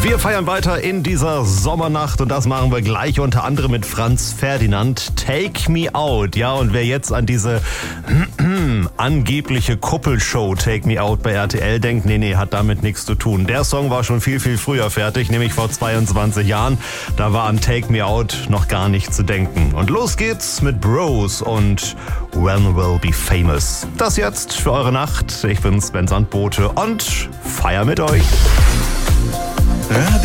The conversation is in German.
Wir feiern weiter in dieser Sommernacht und das machen wir gleich unter anderem mit Franz Ferdinand. Take Me Out. Ja, und wer jetzt an diese angebliche Kuppelshow Take Me Out bei RTL denkt, nee, hat damit nichts zu tun. Der Song war schon viel früher fertig, nämlich vor 22 Jahren. Da war an Take Me Out noch gar nicht zu denken. Und los geht's mit Bros und When We'll Be Famous. Das jetzt für eure Nacht. Ich bin Sven Sandbote und feier mit euch.